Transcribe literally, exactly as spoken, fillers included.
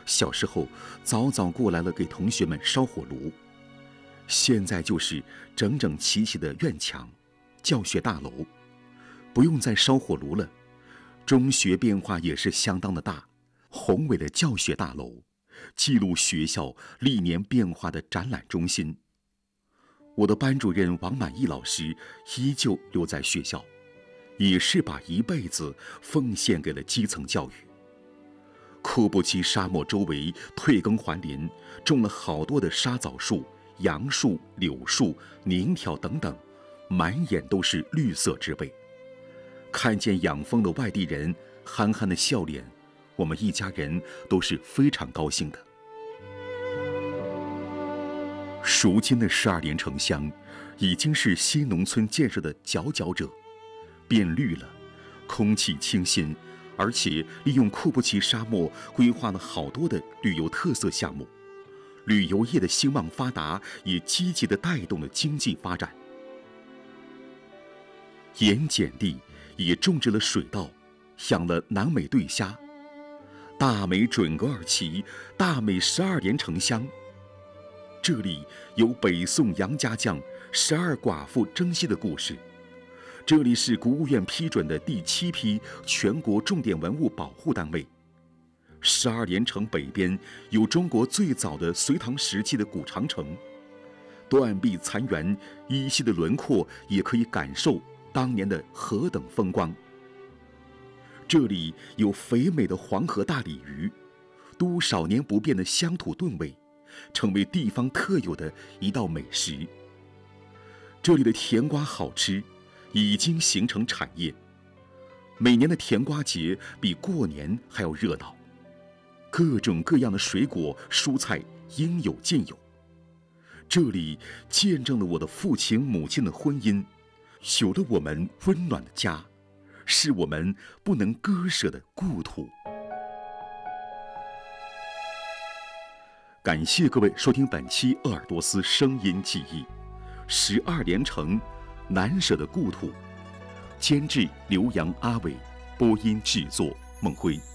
小时候早早过来了给同学们烧火炉，现在就是整整齐齐的院墙、教学大楼，不用再烧火炉了。中学变化也是相当的大，宏伟的教学大楼，记录学校历年变化的展览中心。我的班主任王满意老师依旧留在学校，也是把一辈子奉献给了基层教育。库布齐沙漠周围退耕还林，种了好多的沙枣树、杨树、柳树、宁条等等，满眼都是绿色植被。看见养蜂的外地人憨憨的笑脸，我们一家人都是非常高兴的。如今的十二连城乡已经是新农村建设的佼佼者，变绿了，空气清新，而且利用库布齐沙漠规划了好多的旅游特色项目，旅游业的兴旺发达也积极地带动了经济发展。盐碱地也种植了水稻，养了南美对虾，大美准噶尔旗，大美十二连城乡。这里有北宋杨家将十二寡妇征西的故事，这里是国务院批准的第七批全国重点文物保护单位。十二连城北边有中国最早的隋唐时期的古长城，断壁残垣依稀的轮廓也可以感受当年的何等风光。这里有肥美的黄河大鲤鱼，多少年不变的乡土炖味，成为地方特有的一道美食。这里的甜瓜好吃，已经形成产业。每年的甜瓜节比过年还要热闹，各种各样的水果蔬菜应有尽有。这里见证了我的父亲母亲的婚姻，有了我们温暖的家，是我们不能割舍的故土。感谢各位收听本期鄂尔多斯声音记忆，十二连城难舍的故土。监制刘洋、阿伟，播音制作孟辉。